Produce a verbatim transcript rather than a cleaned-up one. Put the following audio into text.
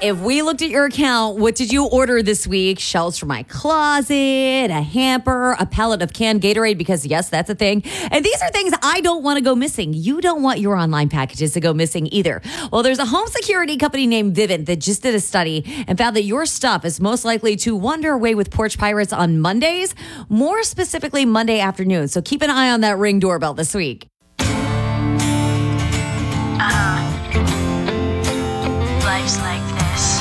If we looked at your account, what did you order this week? Shelves for my closet, a hamper, a pallet of canned Gatorade, because yes, that's a thing. And these are things I don't want to go missing. You don't want your online packages to go missing either. Well, there's a home security company named Vivint that just did a study and found that your stuff is most likely to wander away with porch pirates on Mondays, more specifically Monday afternoon. So keep an eye on that Ring doorbell this week. Uh-huh. Life's like